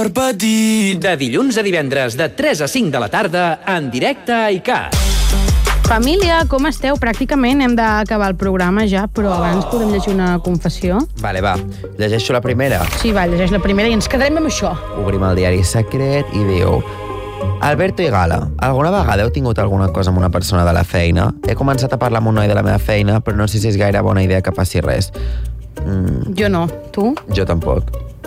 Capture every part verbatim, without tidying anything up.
cor petit. De dilluns a divendres, de tres a cinc de la tarda, en directe a I C A. Família, com esteu? Pràcticament hem d'acabar el programa ja, però abans podem llegir una confessió. Vale, va. Llegeixo la primera. Sí, va, llegeix la primera i ens quedarem amb això. Obrim el diari secret i diu: Alberto i Gala, alguna vegada heu tingut alguna cosa amb una persona de la feina? He començat a parlar amb un noi de la meva feina, però no sé si és gaire bona idea que passi res. Mm, Jo no. Tu? jo tampoc.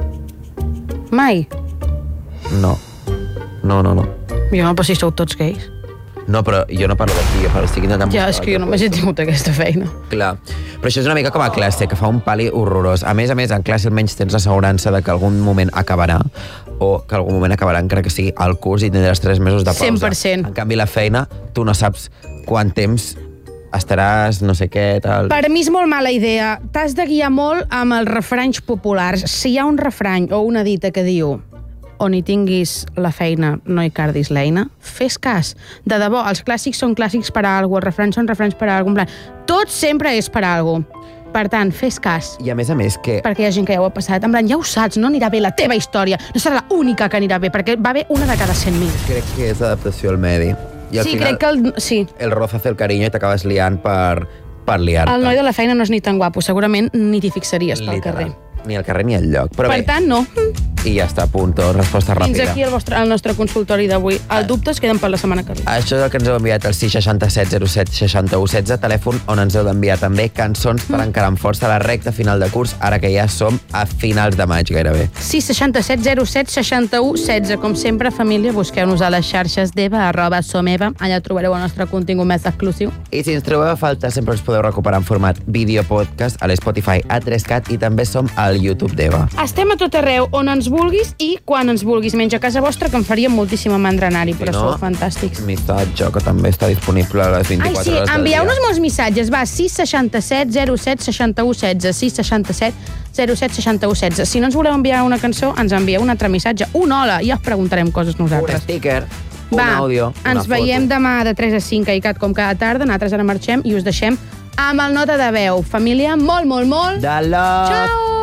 Mai? No. No, no, no. Jo no, però si sou tots gais. No, però jo no parlo d'aquí, jo estic intentant... Ja, és que jo només he tingut aquesta feina. Clar. Però això és una mica com a classe, que fa un pali horrorós. A més a més, en classe almenys tens l'assegurança de que algun moment acabarà, o que algun moment acabarà encara que sigui el curs i tindràs tres mesos de pausa. cent per cent. En canvi, la feina, tu no saps quant temps estaràs, no sé què, tal... Per mi és molt mala idea. T'has de guiar molt amb els refranys populars. Si hi ha un refrany o una dita que diu on hi tinguis la feina, no hi cardis l'eina, fes cas. De debò, els clàssics són clàssics per a alguna cosa, els refranys són refranys per a alguna cosa. Tot sempre és per a alguna cosa. Per tant, fes cas. I a més a més que... Perquè hi ha gent que ja ho ha passat. En plan, ja ho saps, no anirà bé la teva història. No serà l'única que anirà bé, perquè va bé una de cada cent mil. Crec que és adaptació al medi. I al Sí, final, crec que el... Sí. el rozo hace el cariño i t'acabes liant per, per liar-te. El noi de la feina no és ni tan guapo. Segurament ni t'hi fixaries pel Literal. carrer. Ni al carrer ni al lloc. Però Per bé, tant, no. i ja està, punto. Resposta Fins ràpida. aquí el, vostre, el nostre consultori d'avui. Els dubtes queden per la setmana que ve. Això és el que ens heu enviat al sis sis set zero set sis u un sis, telèfon on ens heu d'enviar també cançons per encarar amb força la recta final de curs, ara que ja som a finals de maig gairebé. sis sis set zero set sis u un sis. Com sempre, família, busqueu-nos a les xarxes d'Eva, arroba someva. Allà trobareu el nostre contingut més exclusiu. I si ens trobeu a falta, sempre us podeu recuperar en format vídeo podcast a l'Spotify, a tres cat i també som al YouTube d'Eva. Estem a tot arreu, on ens vulguis i quan ens vulguis. Menys a casa vostra, que em faria moltíssima mandra anar-hi, però Si no, sou fantàstics. Missatge, que també està disponible a les Ai, vint-i-quatre sí, hores del envieu-nos dia. molts missatges. Va, sis sis set zero set sis u un sis, sis sis set zero set sis u un sis. Si no ens voleu enviar una cançó, ens envieu un altre missatge. Un hola, i ja us preguntarem coses Un nosaltres. sticker, un Va, àudio, una ens veiem foto. demà de tres a cinc a I C A T com cada tarda. Nosaltres ara marxem i us deixem amb el Nota de Veu. Família, molt, molt, molt... De love! Ciao!